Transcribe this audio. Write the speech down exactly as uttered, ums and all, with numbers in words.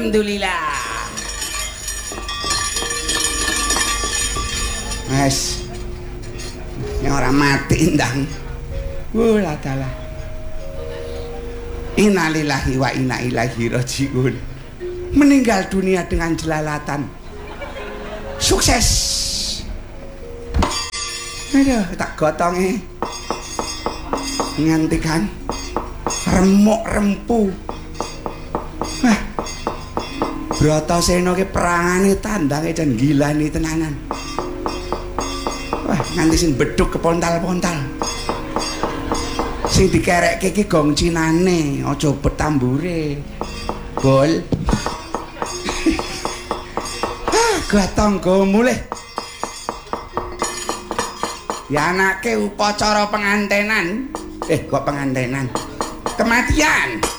Alhamdulillah. Wes. Yang orang mati ndang. Wala dalah. Innalillahi wa inna ilaihi rajiun. Meninggal dunia dengan jelalatan. Sukses. Aduh, tak gotonge. Nganti kan remuk rempu. Wah. Bratasena ki perangane tandange jan gilani tenanan. Wah, nganti sing beduk kepontal-pontal. Sing dikerekke ki gong cinane, aja betambure. Bol. Ah, gotong go mulih. Ya anake upacara pengantenan. Eh, kok pengantenan? Kematian.